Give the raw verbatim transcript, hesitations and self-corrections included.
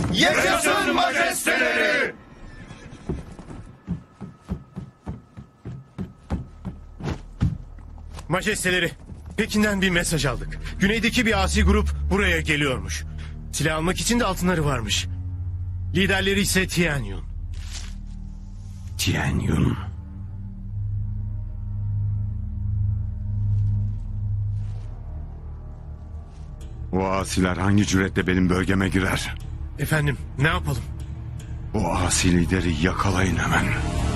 Yaşasın majesteleri! Majesteleri, Pekin'den bir mesaj aldık. Güneydeki bir asi grup buraya geliyormuş. Silah almak için de altınları varmış. Liderleri ise Tian Yun. Tian Yun. O asiler hangi cüretle benim bölgeme girer? Efendim, ne yapalım? O asi lideri yakalayın hemen.